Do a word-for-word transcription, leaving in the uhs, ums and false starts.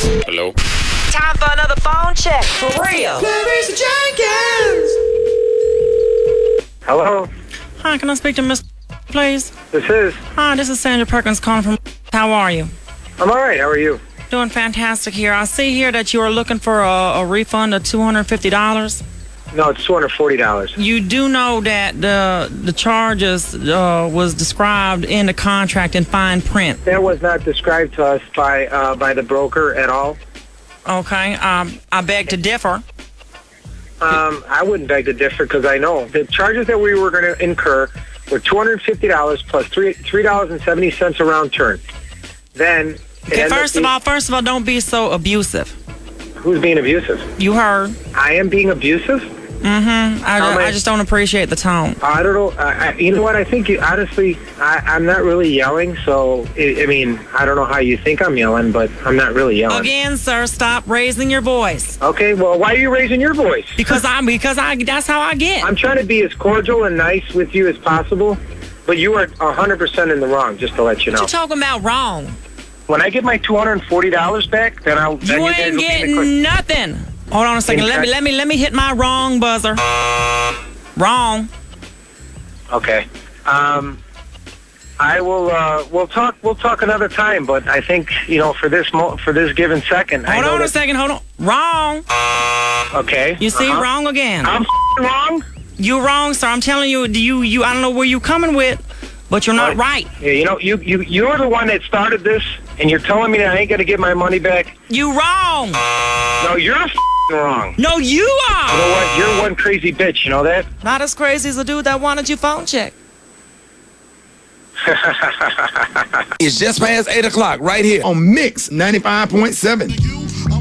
Hello? Time for another phone check. For real. Clarice Jenkins. Hello, Hi, can I speak to Mister please? this is. Hi, this is Sandra Perkins calling from. How are you? I'm all right. How are you? Doing fantastic here. I see here that you are looking for a, a refund of two hundred fifty dollars. No, it's two hundred forty dollars. You do know that the the charges uh, was described in the contract in fine print. That was not described to us by uh, by the broker at all. Okay, um, I beg to differ. Um, I wouldn't beg to differ because I know the charges that we were going to incur were two hundred fifty dollars plus three three dollars and seventy cents a round turn. Then, it Okay, ended up first of being- all, first of all, don't be so abusive. who's being abusive? You heard. I am being abusive. Mm-hmm. I, How am I- I just don't appreciate the tone. I don't know. I, I, you know what? I think you, honestly, I, I'm not really yelling. So I, I mean, I don't know how you think I'm yelling, but I'm not really yelling. Again, sir, stop raising your voice. Okay. Well, why are you raising your voice? Because I'm because I that's how I get. I'm trying to be as cordial and nice with you as possible, but you are one hundred percent in the wrong, just to let you know. What you talking about wrong? When I get my two hundred forty dollars back, then I'll... Then You guys ain't will be in the getting clear. nothing. Hold on a second. Let me let me let me hit my wrong buzzer. Wrong. Okay. Um, I will, uh, we'll talk, we'll talk another time, but I think, you know, for this mo- for this given second, I Hold know on a that- second. Hold on. Wrong. Okay. You see, Uh-huh. wrong again. I'm f***ing wrong? You wrong, sir. I'm telling you. Do you you? I don't know where you coming with, but you're not right. Yeah, you know, you, you, you're the one that started this, and you're telling me that I ain't going to get my money back? You wrong. No, you're f***ing wrong. No, you You are. know what? You're one crazy bitch, you know that? Not as crazy as the dude that wanted your phone check. It's just past eight o'clock right here on Mix ninety-five point seven.